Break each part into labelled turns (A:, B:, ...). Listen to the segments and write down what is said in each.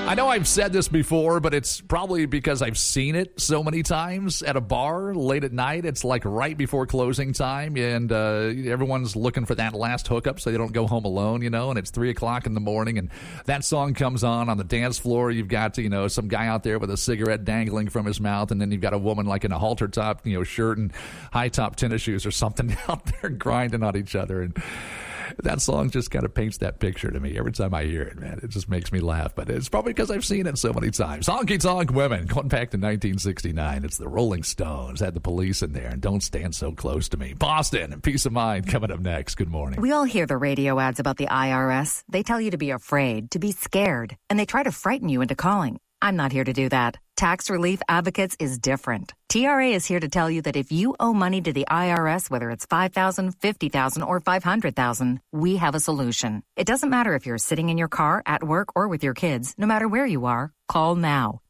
A: I know I've said this before, but it's probably because I've seen it so many times at a bar late at night. It's like right before closing time, and everyone's looking for that last hookup so they don't go home alone, and it's 3 o'clock in the morning, and that song comes on the dance floor. You've got, some guy out there with a cigarette dangling from his mouth, and then you've got a woman like in a halter top, shirt and high top tennis shoes or something out there grinding on each other. And that song just kind of paints that picture to me every time I hear it, man. It just makes me laugh, but it's probably because I've seen it so many times. Honky Tonk Women, going back to 1969. It's the Rolling Stones, had the Police in there, and Don't Stand So Close to Me. Boston and Peace of Mind coming up next. Good morning.
B: We all hear the radio ads about the IRS. They tell you to be afraid, to be scared, and they try to frighten you into calling. I'm not here to do that. Tax Relief Advocates is different. TRA is here to tell you that if you owe money to the IRS, whether it's $5,000, $50,000, or $500,000, we have a solution. It doesn't matter if you're sitting in your car, at work, or with your kids. No matter where you are, call now.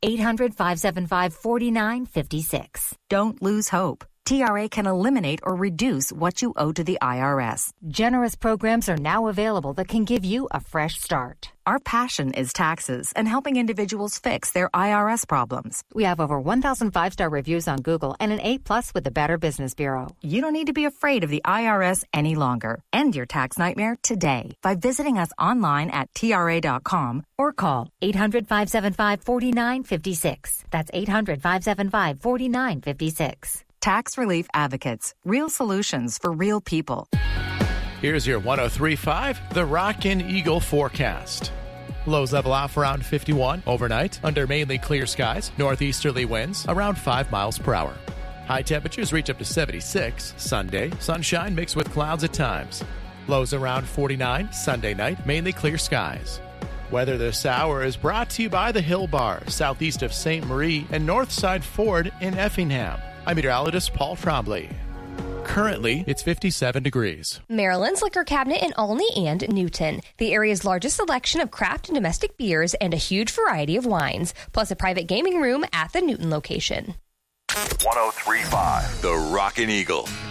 B: 800-575-4956. Don't lose hope. TRA can eliminate or reduce what you owe to the IRS. Generous programs are now available that can give you a fresh start. Our passion is taxes and helping individuals fix their IRS problems. We have over 1,000 5-star reviews on Google and an A+ with the Better Business Bureau. You don't need to be afraid of the IRS any longer. End your tax nightmare today by visiting us online at TRA.com or call 800-575-4956. That's 800-575-4956. Tax Relief Advocates. Real solutions for real people.
C: Here's your 103.5, the Rockin' Eagle forecast. Lows level off around 51 overnight under mainly clear skies. Northeasterly winds around 5 miles per hour. High temperatures reach up to 76 Sunday. Sunshine mixed with clouds at times. Lows around 49 Sunday night, mainly clear skies. Weather this hour is brought to you by the Hill Bar, southeast of St. Marie and Northside Ford in Effingham. I'm meteorologist Paul Trombley. Currently, it's 57 degrees.
D: Maryland's Liquor Cabinet in Olney and Newton. The area's largest selection of craft and domestic beers and a huge variety of wines, plus a private gaming room at the Newton location.
E: 103.5, the Rockin' Eagle.